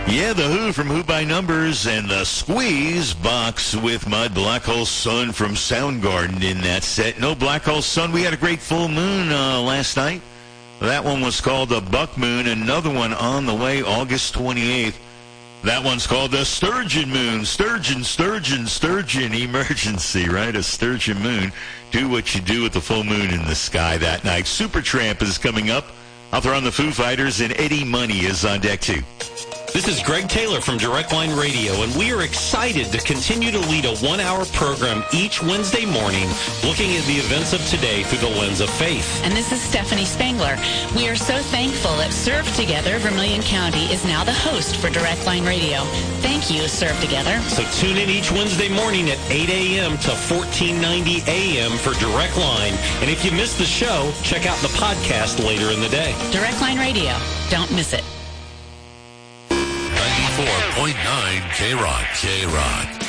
Yeah, The Who from Who by Numbers and the Squeeze Box with Mud. Black Hole Sun from Soundgarden in that set. No Black Hole Sun. We had a great full moon last night. That one was called the Buck Moon. Another one on the way, August 28th. That one's called the Sturgeon Moon. Sturgeon emergency, right? A sturgeon moon. Do what you do with the full moon in the sky that night. Supertramp is coming up. Out there on the Foo Fighters, and Eddie Money is on deck too. This is Greg Taylor from Direct Line Radio, and we are excited to continue to lead a one-hour program each Wednesday morning looking at the events of today through the lens of faith. And this is Stephanie Spangler. We are so thankful that Serve Together Vermilion County is now the host for Direct Line Radio. Thank you, Serve Together. So tune in each Wednesday morning at 8 a.m. to 1490 a.m. for Direct Line. And if you missed the show, check out the podcast later in the day. Direct Line Radio. Don't miss it. 94.9 K-Rock.